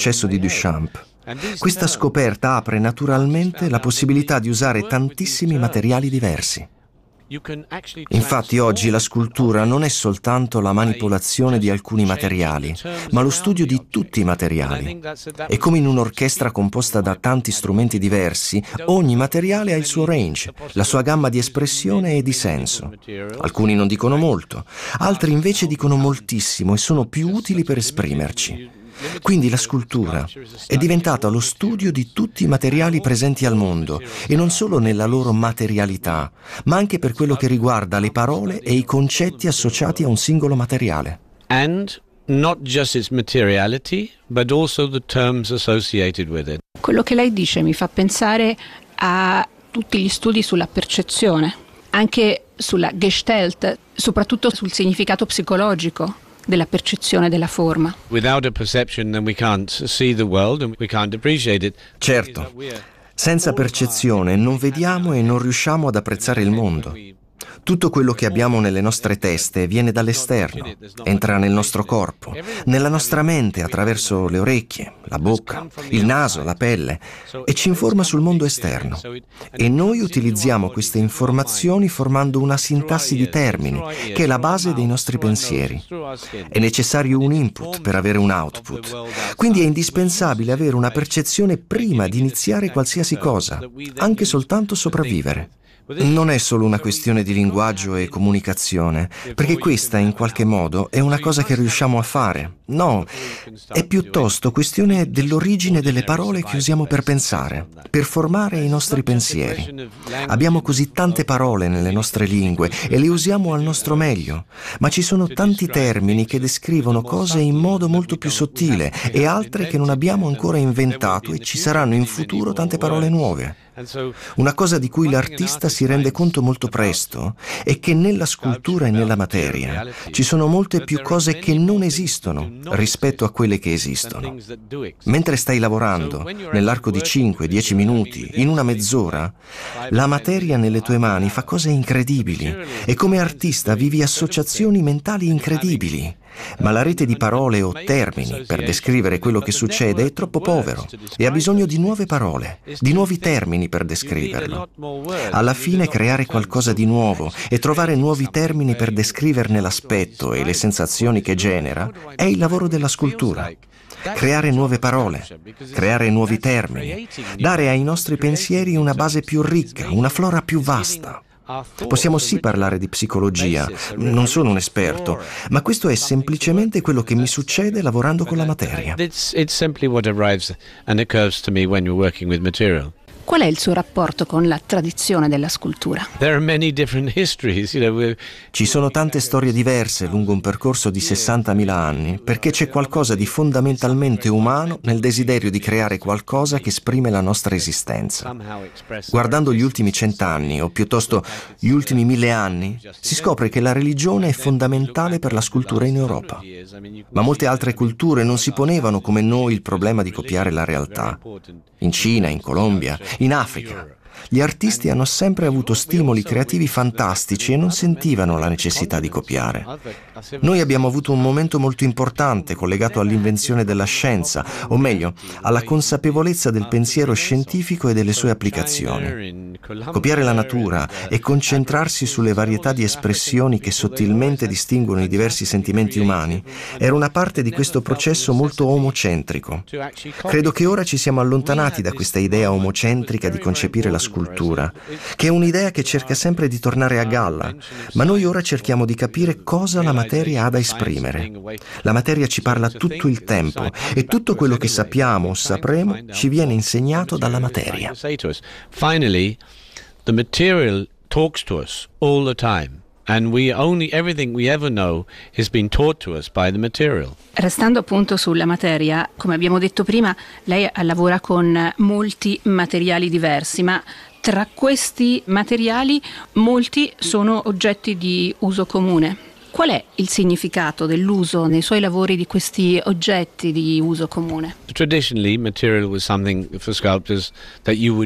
successo di Duchamp. Questa scoperta apre naturalmente la possibilità di usare tantissimi materiali diversi. Infatti oggi la scultura non è soltanto la manipolazione di alcuni materiali, ma lo studio di tutti i materiali. E come in un'orchestra composta da tanti strumenti diversi, ogni materiale ha il suo range, la sua gamma di espressione e di senso. Alcuni non dicono molto, altri invece dicono moltissimo e sono più utili per esprimerci. Quindi la scultura è diventata lo studio di tutti i materiali presenti al mondo e non solo nella loro materialità, ma anche per quello che riguarda le parole e i concetti associati a un singolo materiale. And not just its materiality, but also the terms associated with it. Quello che lei dice mi fa pensare a tutti gli studi sulla percezione, anche sulla Gestalt, soprattutto sul significato psicologico della percezione della forma. Without a perception, then we can't see the world and we can't appreciate it. Certo, senza percezione non vediamo e non riusciamo ad apprezzare il mondo. Tutto quello che abbiamo nelle nostre teste viene dall'esterno, entra nel nostro corpo, nella nostra mente attraverso le orecchie, la bocca, il naso, la pelle e ci informa sul mondo esterno. E noi utilizziamo queste informazioni formando una sintassi di termini che è la base dei nostri pensieri. È necessario un input per avere un output, quindi è indispensabile avere una percezione prima di iniziare qualsiasi cosa, anche soltanto sopravvivere. Non è solo una questione di linguaggio e comunicazione, perché questa in qualche modo è una cosa che riusciamo a fare. No, è piuttosto questione dell'origine delle parole che usiamo per pensare, per formare i nostri pensieri. Abbiamo così tante parole nelle nostre lingue e le usiamo al nostro meglio, ma ci sono tanti termini che descrivono cose in modo molto più sottile e altre che non abbiamo ancora inventato e ci saranno in futuro tante parole nuove. Una cosa di cui l'artista si rende conto molto presto è che nella scultura e nella materia ci sono molte più cose che non esistono rispetto a quelle che esistono. Mentre stai lavorando, nell'arco di 5-10 minuti, in una mezz'ora, la materia nelle tue mani fa cose incredibili e come artista vivi associazioni mentali incredibili. Ma la rete di parole o termini per descrivere quello che succede è troppo povero e ha bisogno di nuove parole, di nuovi termini per descriverlo. Alla fine creare qualcosa di nuovo e trovare nuovi termini per descriverne l'aspetto e le sensazioni che genera è il lavoro della scultura. Creare nuove parole, creare nuovi termini, dare ai nostri pensieri una base più ricca, una flora più vasta. Possiamo sì parlare di psicologia, non sono un esperto, ma questo è semplicemente quello che mi succede lavorando con la materia. It's simply what arrives and occurs to me when you're working with material. Qual è il suo rapporto con la tradizione della scultura? There are many different histories, Ci sono tante storie diverse lungo un percorso di 60.000 anni, perché c'è qualcosa di fondamentalmente umano nel desiderio di creare qualcosa che esprime la nostra esistenza. Guardando gli ultimi 100 anni, o piuttosto gli ultimi 1000 anni, si scopre che la religione è fondamentale per la scultura in Europa. Ma molte altre culture non si ponevano come noi il problema di copiare la realtà. In Cina, in Colombia, in Africa. Gli artisti hanno sempre avuto stimoli creativi fantastici e non sentivano la necessità di copiare. Noi abbiamo avuto un momento molto importante collegato all'invenzione della scienza, o meglio, alla consapevolezza del pensiero scientifico e delle sue applicazioni. Copiare la natura e concentrarsi sulle varietà di espressioni che sottilmente distinguono i diversi sentimenti umani era una parte di questo processo molto omocentrico. Credo che ora ci siamo allontanati da questa idea omocentrica di concepire la scultura, che è un'idea che cerca sempre di tornare a galla, ma noi ora cerchiamo di capire cosa la materia ha da esprimere. La materia ci parla tutto il tempo e tutto quello che sappiamo o sapremo ci viene insegnato dalla materia. Finally, the material talks to us all the time. And everything we ever know has been taught to us by the material. Restando appunto sulla materia, come abbiamo detto prima, lei lavora con molti materiali diversi, ma tra questi materiali molti sono oggetti di uso comune. Qual è il significato dell'uso nei suoi lavori di questi oggetti di uso comune? Traditionally, material was something for sculptors that you would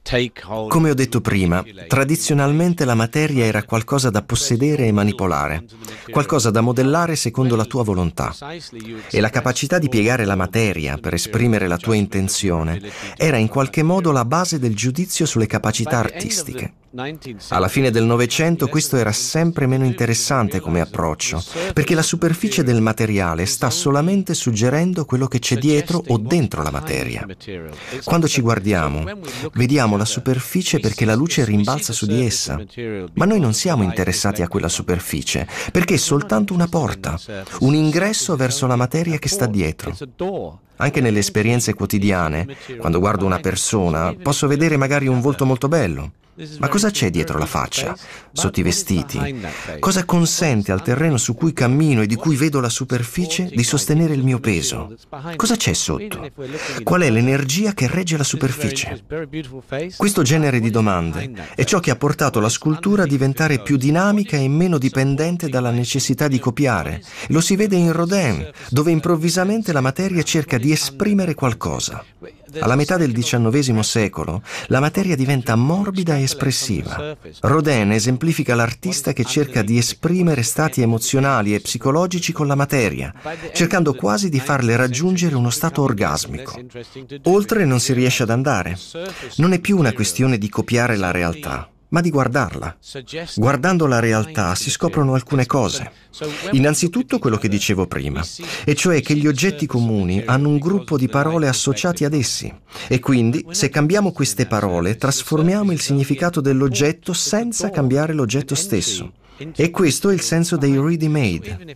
Come ho detto prima, tradizionalmente la materia era qualcosa da possedere e manipolare, qualcosa da modellare secondo la tua volontà. E la capacità di piegare la materia per esprimere la tua intenzione era in qualche modo la base del giudizio sulle capacità artistiche. Alla fine del Novecento questo era sempre meno interessante come approccio, perché la superficie del materiale sta solamente suggerendo quello che c'è dietro o dentro la materia. Quando ci guardiamo, vediamo la superficie perché la luce rimbalza su di essa, ma noi non siamo interessati a quella superficie, perché è soltanto una porta, un ingresso verso la materia che sta dietro. Anche nelle esperienze quotidiane, quando guardo una persona, posso vedere magari un volto molto bello. Ma cosa c'è dietro la faccia, sotto i vestiti? Cosa consente al terreno su cui cammino e di cui vedo la superficie di sostenere il mio peso? Cosa c'è sotto? Qual è l'energia che regge la superficie? Questo genere di domande è ciò che ha portato la scultura a diventare più dinamica e meno dipendente dalla necessità di copiare. Lo si vede in Rodin, dove improvvisamente la materia cerca di esprimere qualcosa. Alla metà del XIX secolo, la materia diventa morbida e espressiva. Rodin esemplifica l'artista che cerca di esprimere stati emozionali e psicologici con la materia, cercando quasi di farle raggiungere uno stato orgasmico. Oltre non si riesce ad andare. Non è più una questione di copiare la realtà, ma di guardarla. Guardando la realtà si scoprono alcune cose. Innanzitutto quello che dicevo prima, e cioè che gli oggetti comuni hanno un gruppo di parole associati ad essi, e quindi se cambiamo queste parole trasformiamo il significato dell'oggetto senza cambiare l'oggetto stesso. E questo è il senso dei ready-made.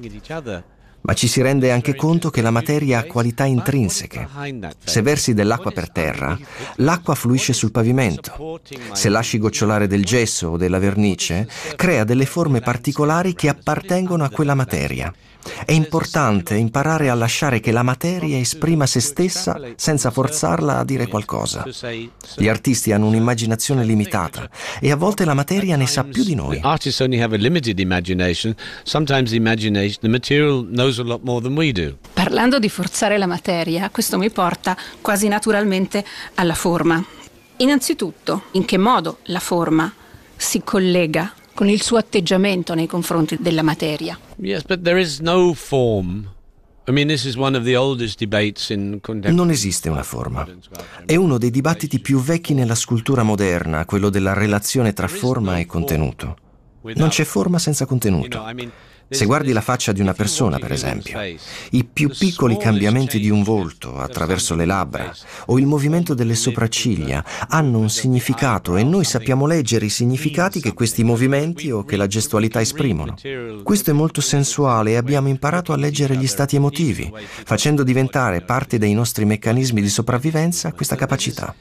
Ma ci si rende anche conto che la materia ha qualità intrinseche. Se versi dell'acqua per terra, l'acqua fluisce sul pavimento. Se lasci gocciolare del gesso o della vernice, crea delle forme particolari che appartengono a quella materia. È importante imparare a lasciare che la materia esprima se stessa senza forzarla a dire qualcosa. Gli artisti hanno un'immaginazione limitata e a volte la materia ne sa più di noi. Artists only have a limited imagination. Sometimes the material knows a lot more than we do. Parlando di forzare la materia, questo mi porta quasi naturalmente alla forma. Innanzitutto, in che modo la forma si collega con il suo atteggiamento nei confronti della materia? Yes, but there is no form. I mean, this is one of the oldest debates in contemporary. Non esiste una forma. È uno dei dibattiti più vecchi nella scultura moderna, quello della relazione tra forma e contenuto. Non c'è forma senza contenuto. Se guardi la faccia di una persona, per esempio, i più piccoli cambiamenti di un volto attraverso le labbra o il movimento delle sopracciglia hanno un significato e noi sappiamo leggere i significati che questi movimenti o che la gestualità esprimono. Questo è molto sensuale e abbiamo imparato a leggere gli stati emotivi, facendo diventare parte dei nostri meccanismi di sopravvivenza questa capacità.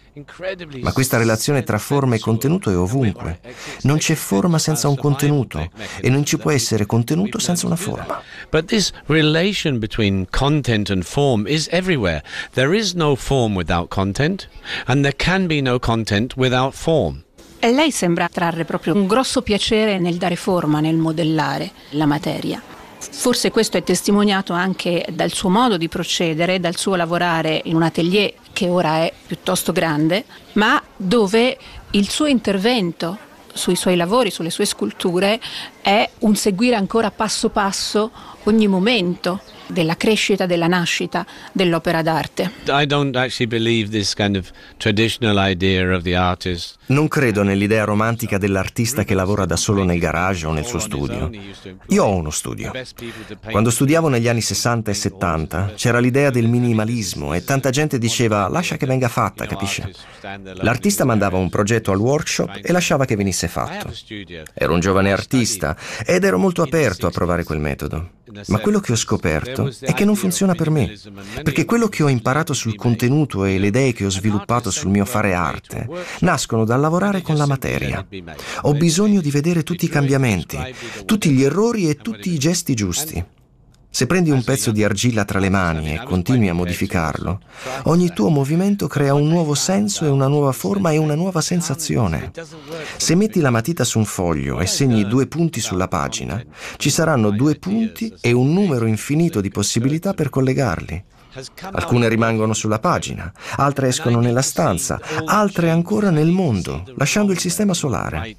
Ma questa relazione tra forma e contenuto è ovunque. Non c'è forma senza un contenuto e non ci può essere contenuto senza una forma. But this relation between content and form is everywhere. There is no form without content, and there can be no content without form. E lei sembra trarre proprio un grosso piacere nel dare forma, nel modellare la materia. Forse questo è testimoniato anche dal suo modo di procedere, dal suo lavorare in un atelier che ora è piuttosto grande, ma dove il suo intervento sui suoi lavori, sulle sue sculture, è un seguire ancora passo passo ogni momento della crescita, della nascita dell'opera d'arte. I don't actually believe this kind of traditional idea of the artist. Non credo nell'idea romantica dell'artista che lavora da solo nel garage o nel suo studio. Io ho uno studio. Quando studiavo negli anni 60 e 70 c'era l'idea del minimalismo e tanta gente diceva lascia che venga fatta, capisce? L'artista mandava un progetto al workshop e lasciava che venisse fatto. Ero un giovane artista ed ero molto aperto a provare quel metodo. Ma quello che ho scoperto è che non funziona per me, perché quello che ho imparato sul contenuto e le idee che ho sviluppato sul mio fare arte nascono dal lavorare con la materia. Ho bisogno di vedere tutti i cambiamenti, tutti gli errori e tutti i gesti giusti. Se prendi un pezzo di argilla tra le mani e continui a modificarlo, ogni tuo movimento crea un nuovo senso e una nuova forma e una nuova sensazione. Se metti la matita su un foglio e segni 2 punti sulla pagina, ci saranno 2 punti e un numero infinito di possibilità per collegarli. Alcune rimangono sulla pagina, altre escono nella stanza, altre ancora nel mondo, lasciando il sistema solare.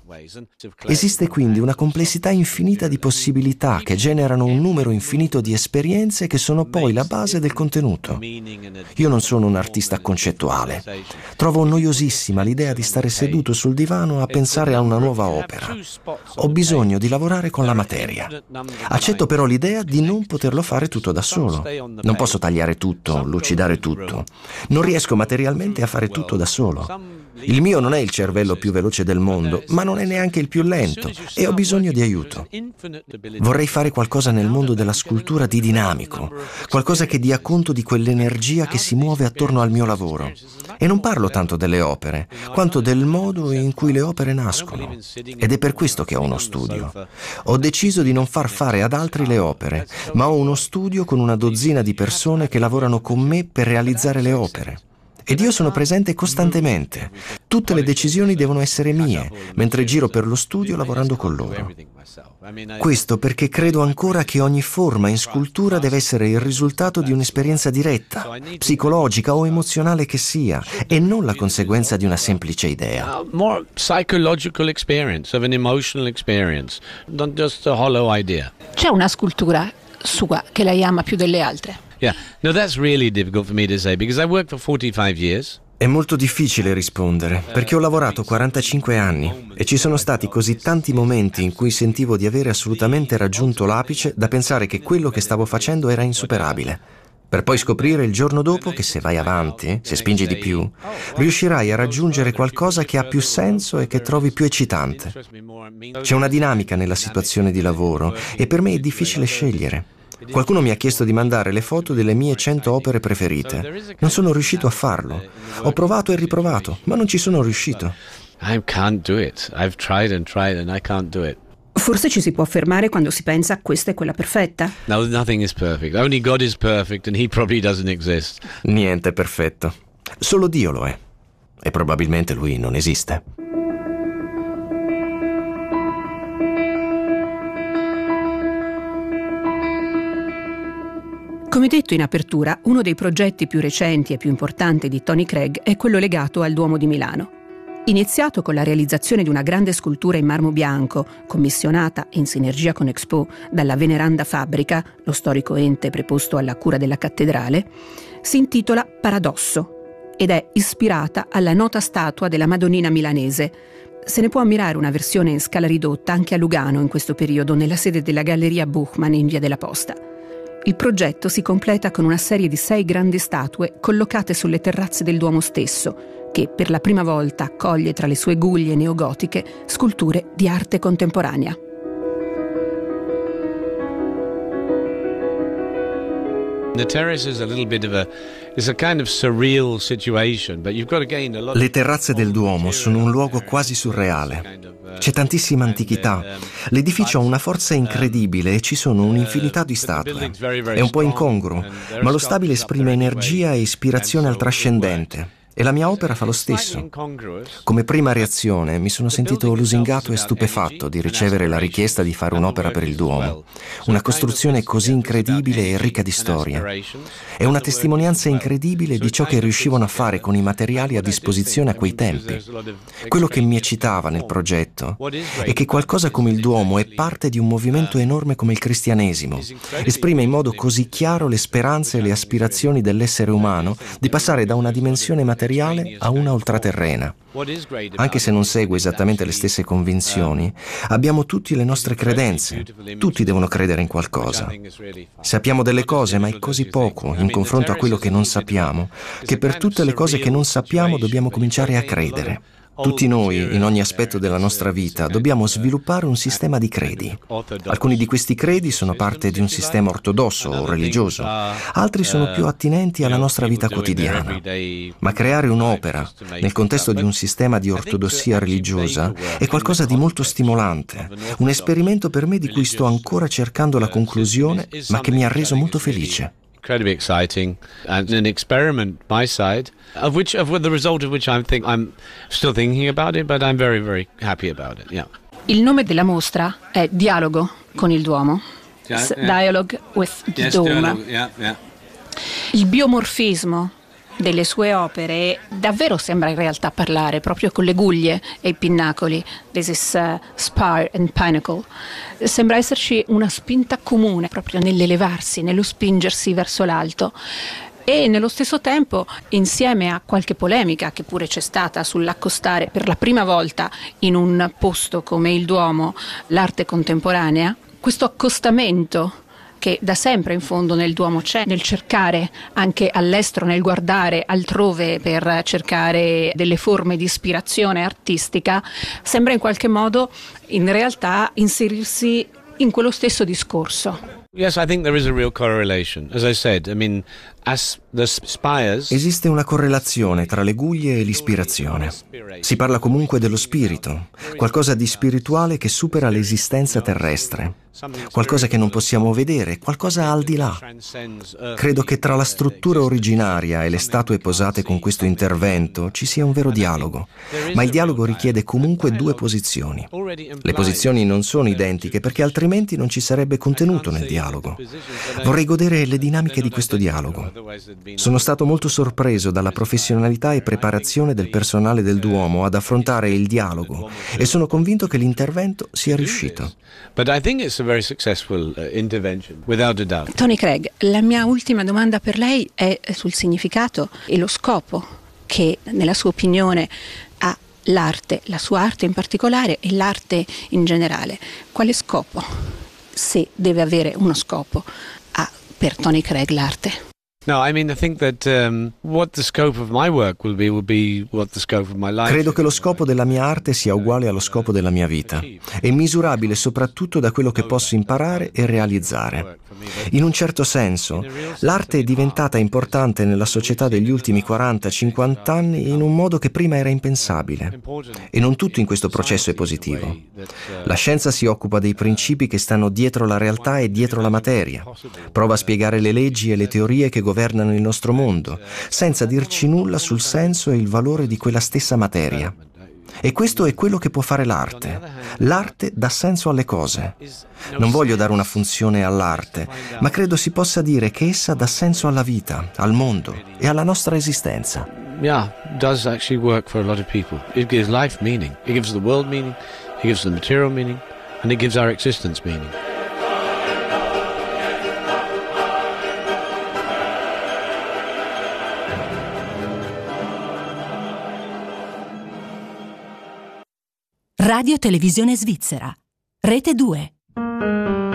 Esiste quindi una complessità infinita di possibilità che generano un numero infinito di esperienze che sono poi la base del contenuto. Io non sono un artista concettuale. Trovo noiosissima l'idea di stare seduto sul divano a pensare a una nuova opera. Ho bisogno di lavorare con la materia. Accetto però l'idea di non poterlo fare tutto da solo. Non posso tagliare tutto, lucidare tutto. Non riesco materialmente a fare tutto da solo. Il mio non è il cervello più veloce del mondo, ma non è neanche il più lento e ho bisogno di aiuto. Vorrei fare qualcosa nel mondo della scultura di dinamico, qualcosa che dia conto di quell'energia che si muove attorno al mio lavoro. E non parlo tanto delle opere, quanto del modo in cui le opere nascono. Ed è per questo che ho uno studio. Ho deciso di non far fare ad altri le opere, ma ho uno studio con una dozzina di persone che lavorano con me per realizzare le opere. Ed io sono presente costantemente. Tutte le decisioni devono essere mie, mentre giro per lo studio lavorando con loro. Questo perché credo ancora che ogni forma in scultura deve essere il risultato di un'esperienza diretta, psicologica o emozionale che sia, e non la conseguenza di una semplice idea. More psychological experience, of an emotional experience, not just a hollow idea. C'è una scultura sua che lei ama più delle altre? Yeah, no, that's really difficult for me to say because I worked for 45 years. È molto difficile rispondere, perché ho lavorato 45 anni e ci sono stati così tanti momenti in cui sentivo di avere assolutamente raggiunto l'apice da pensare che quello che stavo facendo era insuperabile. Per poi scoprire il giorno dopo che se vai avanti, se spingi di più, riuscirai a raggiungere qualcosa che ha più senso e che trovi più eccitante. C'è una dinamica nella situazione di lavoro e per me è difficile scegliere. Qualcuno mi ha chiesto di mandare le foto delle mie 100 opere preferite. Non sono riuscito a farlo. Ho provato e riprovato, ma non ci sono riuscito. I can't do it. I've tried and I can't do it. Forse ci si può fermare quando si pensa questa è quella perfetta? No, nothing is perfect. Only God is perfect and he probably doesn't exist. Niente è perfetto. Solo Dio lo è. E probabilmente lui non esiste. Come detto in apertura, uno dei progetti più recenti e più importanti di Tony Craig è quello legato al Duomo di Milano. Iniziato con la realizzazione di una grande scultura in marmo bianco, commissionata in sinergia con Expo dalla Veneranda Fabbrica, lo storico ente preposto alla cura della cattedrale, si intitola Paradosso ed è ispirata alla nota statua della Madonnina milanese. Se ne può ammirare una versione in scala ridotta anche a Lugano in questo periodo, nella sede della Galleria Buchmann in Via della Posta. Il progetto si completa con una serie di 6 grandi statue collocate sulle terrazze del Duomo stesso, che per la prima volta accoglie tra le sue guglie neogotiche sculture di arte contemporanea. The terrace is a little bit of a kind of surreal situation, but you've got to gain a lot. Le terrazze del Duomo sono un luogo quasi surreale. C'è tantissima antichità. L'edificio ha una forza incredibile e ci sono un'infinità di statue. È un po' incongruo, ma lo stabile esprime energia e ispirazione al trascendente. E la mia opera fa lo stesso. Come prima reazione mi sono sentito lusingato e stupefatto di ricevere la richiesta di fare un'opera per il Duomo. Una costruzione così incredibile e ricca di storia. È una testimonianza incredibile di ciò che riuscivano a fare con i materiali a disposizione a quei tempi. Quello che mi eccitava nel progetto è che qualcosa come il Duomo è parte di un movimento enorme come il cristianesimo. Esprime in modo così chiaro le speranze e le aspirazioni dell'essere umano di passare da una dimensione materiale a una ultraterrena. Anche se non segue esattamente le stesse convinzioni, abbiamo tutti le nostre credenze. Tutti devono credere in qualcosa. Sappiamo delle cose, ma è così poco in confronto a quello che non sappiamo, che per tutte le cose che non sappiamo dobbiamo cominciare a credere. Tutti noi, in ogni aspetto della nostra vita, dobbiamo sviluppare un sistema di credi. Alcuni di questi credi sono parte di un sistema ortodosso o religioso, altri sono più attinenti alla nostra vita quotidiana. Ma creare un'opera nel contesto di un sistema di ortodossia religiosa è qualcosa di molto stimolante, un esperimento per me di cui sto ancora cercando la conclusione, ma che mi ha reso molto felice. Incredibly exciting and an experiment my side of the result of which I'm still thinking about it, but I'm very, very happy about it. Yeah. Il nome della mostra è Dialogo con il Duomo. Dialogue with the Dome. Yeah. Il biomorfismo delle sue opere davvero sembra in realtà parlare proprio con le guglie e i pinnacoli. This is spire and pinnacle. Sembra esserci una spinta comune proprio nell'elevarsi, nello spingersi verso l'alto. E nello stesso tempo, insieme a qualche polemica che pure c'è stata sull'accostare per la prima volta in un posto come il Duomo l'arte contemporanea, questo accostamento che da sempre in fondo nel Duomo c'è, nel cercare anche all'estero, nel guardare altrove per cercare delle forme di ispirazione artistica, sembra in qualche modo in realtà inserirsi in quello stesso discorso. Yes, I think there is a real correlation. As I said, I mean, as the spires... Esiste una correlazione tra le guglie e l'ispirazione. Si parla comunque dello spirito, qualcosa di spirituale che supera l'esistenza terrestre, qualcosa che non possiamo vedere, qualcosa al di là. Credo che tra la struttura originaria e le statue posate con questo intervento ci sia un vero dialogo, ma il dialogo richiede comunque due posizioni. Le posizioni non sono identiche perché altrimenti non ci sarebbe contenuto nel dialogo. Vorrei godere le dinamiche di questo dialogo. Sono stato molto sorpreso dalla professionalità e preparazione del personale del Duomo ad affrontare il dialogo e sono convinto che l'intervento sia riuscito. Tony Craig, la mia ultima domanda per lei è sul significato e lo scopo che, nella sua opinione, ha l'arte, la sua arte in particolare e l'arte in generale. Quale scopo, se deve avere uno scopo, ha per Tony Craig l'arte? No, I mean, I think that what the scope of my work will be what the scope of my life. Credo che lo scopo della mia arte sia uguale allo scopo della mia vita e misurabile soprattutto da quello che posso imparare e realizzare. In un certo senso, l'arte è diventata importante nella società degli ultimi 40-50 anni in un modo che prima era impensabile. E non tutto in questo processo è positivo. La scienza si occupa dei principi che stanno dietro la realtà e dietro la materia. Prova a spiegare le leggi e le teorie che governano il nostro mondo, senza dirci nulla sul senso e il valore di quella stessa materia. E questo è quello che può fare l'arte. L'arte dà senso alle cose. Non voglio dare una funzione all'arte, ma credo si possa dire che essa dà senso alla vita, al mondo e alla nostra esistenza. Yeah, it does actually work for a lot of people. It gives life meaning. It gives the world meaning. It gives the material meaning. And it gives our existence meaning. Radio Televisione Svizzera, Rete 2.